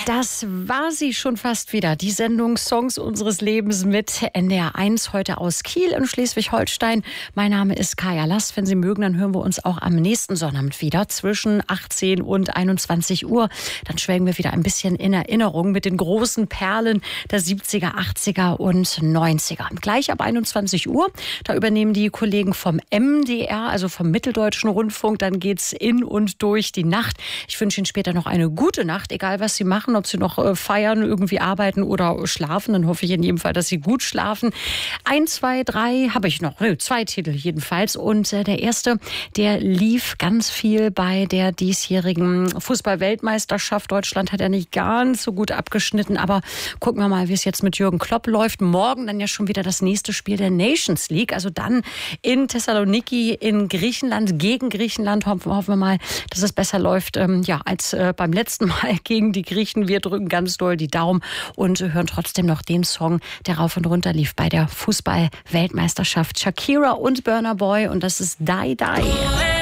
Das war sie schon fast wieder, die Sendung Songs unseres Lebens mit NDR1, heute aus Kiel in Schleswig-Holstein. Mein Name ist Kaya Last. Wenn Sie mögen, dann hören wir uns auch am nächsten Sonnabend wieder zwischen 18 und 21 Uhr. Dann schwelgen wir wieder ein bisschen in Erinnerung mit den großen Perlen der 70er, 80er und 90er. Gleich ab 21 Uhr, da übernehmen die Kollegen vom MDR, also vom Mitteldeutschen Rundfunk. Dann geht's in und durch die Nacht. Ich wünsche Ihnen später noch eine gute Nacht, egal was Sie machen, ob Sie noch feiern, irgendwie arbeiten oder schlafen. Dann hoffe ich in jedem Fall, dass Sie gut schlafen. 1, 2, 3 habe ich noch. 2 Titel jedenfalls. Und der erste, der lief ganz viel bei der diesjährigen Fußball-Weltmeisterschaft. Deutschland hat ja nicht ganz so gut abgeschnitten. Aber gucken wir mal, wie es jetzt mit Jürgen Klopp läuft. Morgen dann ja schon wieder das nächste Spiel der Nations League. Also dann in Thessaloniki in Griechenland, gegen Griechenland. Hoffen wir mal, dass es besser läuft als beim letzten Mal gegen die Griechen. Wir drücken ganz doll die Daumen und hören trotzdem noch den Song, der rauf und runter lief bei der Fußball-Weltmeisterschaft. Shakira und Burna Boy, und das ist Die Die.